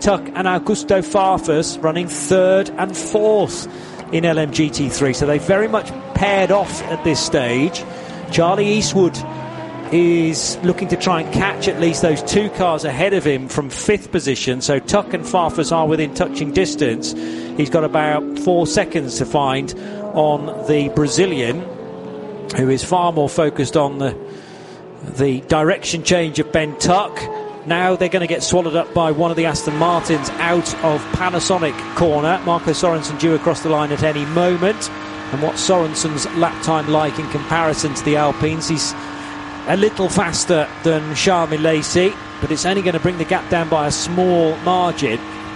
Tuck and Augusto Farfus running 3rd and 4th in LMGT3. So they very much paired off at this stage. Charlie Eastwood is looking to try and catch at least those 2 cars ahead of him from 5th position. So Tuck and Farfus are within touching distance. He's got about 4 seconds to find on the Brazilian, who is far more focused on the direction change of Ben Tuck. Now they're going to get swallowed up by one of the Aston Martins out of Panasonic corner. Marco Sorensen due across the line at any moment. And what's Sorensen's lap time like in comparison to the Alpines? He's a little faster than Charles Milesi, but it's only going to bring the gap down by a small margin.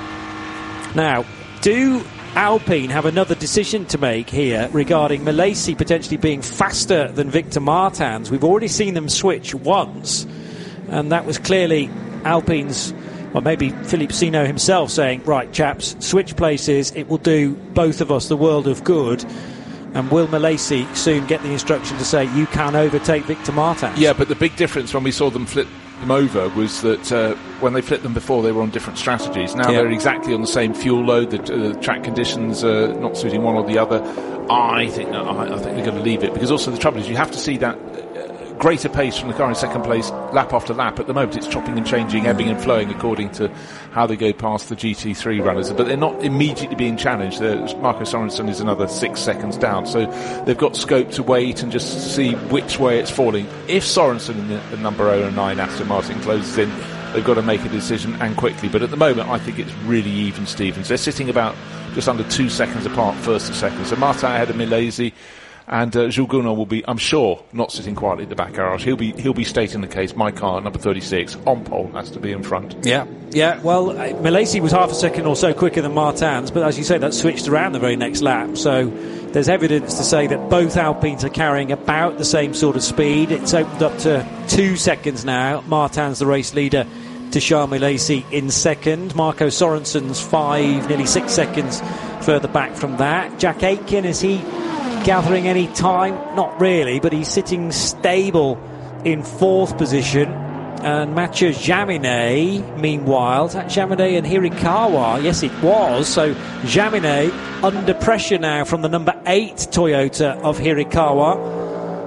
Now, do Alpine have another decision to make here regarding Milesi potentially being faster than Victor Martins? We've already seen them switch once, and that was clearly Alpine's, or maybe Philippe Sino himself saying, right chaps, switch places, it will do both of us the world of good. And will Milesi soon get the instruction to say, you can overtake Victor Martins? Yeah, but the big difference when we saw them flip them over was that when they flipped them before, they were on different strategies. Now they're exactly on the same fuel load. The track conditions are not suiting one or the other. I think they're going to leave it, because also the trouble is you have to see that greater pace from the car in second place lap after lap. At the moment it's chopping and changing, ebbing and flowing according to how they go past the GT3 runners, but they're not immediately being challenged. Marco Sorensen is another 6 seconds down, so they've got scope to wait and just see which way it's falling. If Sorensen in the number 09 Aston Martin closes in, they've got to make a decision, and quickly. But at the moment I think it's really even Stevens. They're sitting about just under 2 seconds apart, first and second. So Martin ahead of Milesi, and Jules Gounod will be, I'm sure, not sitting quietly at the back garage. He'll be stating the case. My car, number 36, on pole, has to be in front. Yeah. Well, Milesi was half a second or so quicker than Martins, but as you say, that switched around the very next lap. So there's evidence to say that both Alpines are carrying about the same sort of speed. It's opened up to 2 seconds now. Martins, the race leader, to Charles Milesi in second. Marco Sorensen's 5, nearly 6 seconds further back from that. Jack Aitken, is he gathering any time? Not really, but he's sitting stable in 4th position. And Mathieu Jaminet, meanwhile, is that Jaminet and Hirakawa? Yes, it was. So Jaminet under pressure now from the number 8 Toyota of Hirakawa.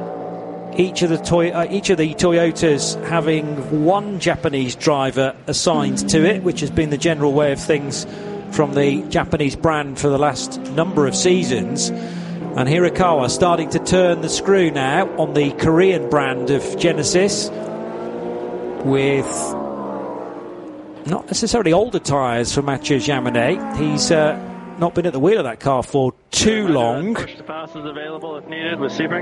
Each of the Toyotas having one Japanese driver assigned to it, which has been the general way of things from the Japanese brand for the last number of seasons. And Hirakawa starting to turn the screw now on the Korean brand of Genesis, with not necessarily older tyres for Mathieu Jaminet. He's not been at the wheel of that car for too long. Push to pass is available if needed with Sebring.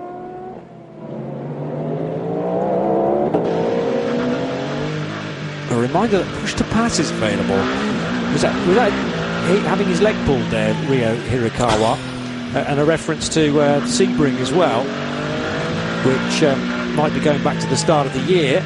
A reminder that push to pass is available. Was that having his leg pulled there, Ryo Hirakawa? And a reference to Sebring as well, which might be going back to the start of the year.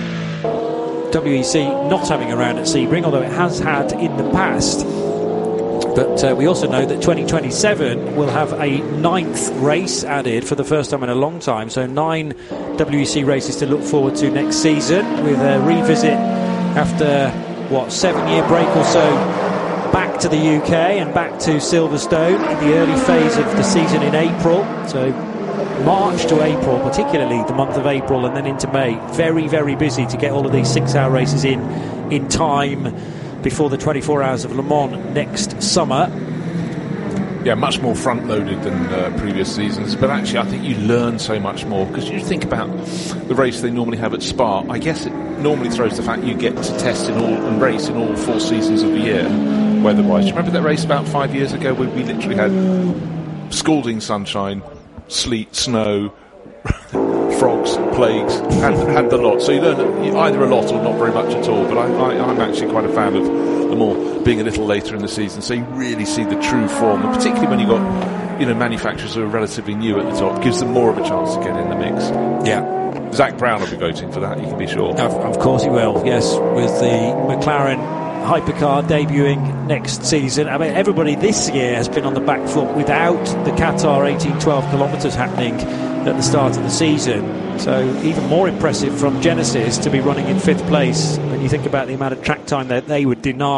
WEC not having a round at Sebring, although it has had in the past. But we also know that 2027 will have a 9th race added for the first time in a long time. So 9 WEC races to look forward to next season, with a revisit after, 7-year break or so, back to the UK and back to Silverstone in the early phase of the season in April. So March to April, particularly the month of April, and then into May. Very, very busy to get all of these 6-hour races in time before the 24 Hours of Le Mans next summer. Yeah, much more front-loaded than previous seasons, but actually I think you learn so much more, because you think about the race they normally have at Spa. I guess it normally throws the fact you get to test and race in all 4 seasons of the year, weather-wise. Do you remember that race about 5 years ago where we literally had scalding sunshine, sleet, snow, frogs, plagues, had the lot. So you learn either a lot or not very much at all. But I'm actually quite a fan of the more being a little later in the season, so you really see the true form, and particularly when you've got manufacturers who are relatively new at the top, gives them more of a chance to get in the mix. Yeah. Zach Brown will be voting for that, you can be sure. Of course he will, yes, with the McLaren hypercar debuting next season. I mean, everybody this year has been on the back foot without the Qatar 18-12 kilometres happening at the start of the season. So even more impressive from Genesis to be running in 5th place when you think about the amount of track time that they would deny